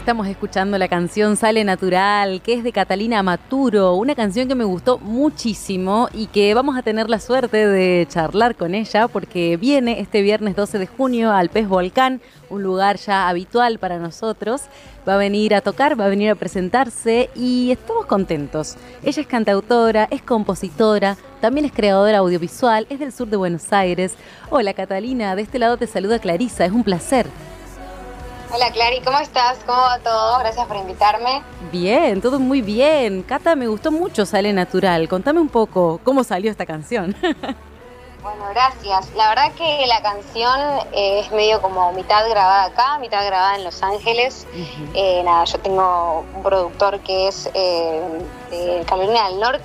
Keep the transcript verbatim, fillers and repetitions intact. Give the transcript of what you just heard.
Estamos escuchando la canción Sale Natural, que es de Catalina Maturo, una canción que me gustó muchísimo y que vamos a tener la suerte de charlar con ella porque viene este viernes doce de junio al Pez Volcán, un lugar ya habitual para nosotros. Va a venir a tocar, va a venir a presentarse y estamos contentos. Ella es cantautora, es compositora, también es creadora audiovisual, es del sur de Buenos Aires. Hola Catalina, de este lado te saluda Clarisa, es un placer. Hola Clary, ¿cómo estás? ¿Cómo va todo? Gracias por invitarme. Bien, todo muy bien. Cata, me gustó mucho Sale Natural. Contame un poco cómo salió esta canción. Bueno, gracias. La verdad que la canción eh, es medio como mitad grabada acá, mitad grabada en Los Ángeles. Uh-huh. eh, nada, yo tengo un productor que es eh, de Carolina del Norte